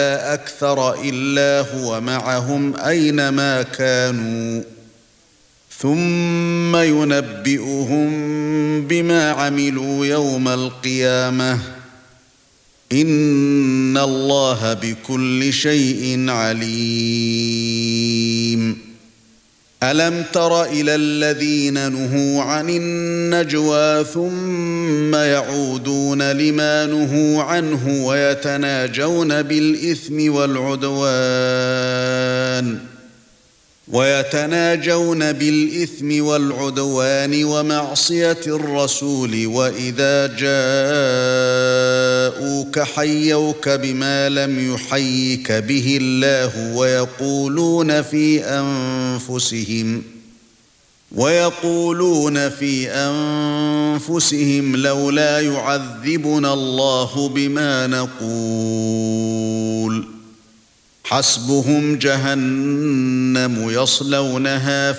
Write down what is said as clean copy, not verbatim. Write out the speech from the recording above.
أكثر إلا هو معهم أينما كانوا ثم ينبئهم بما عملوا يوم القيامة إن الله بكل شيء عليم. ألم تر إلى الذين نهوا عن النجوى ثم يعودون لما نهوا عنه ويتناجون بالإثم والعدوان ومعصية الرسول وإذا جاءوك حيوك بما لم يحيك به الله ويقولون في أنفسهم لولا يعذبنا الله بما نقول حسبهم جهنم يصلونها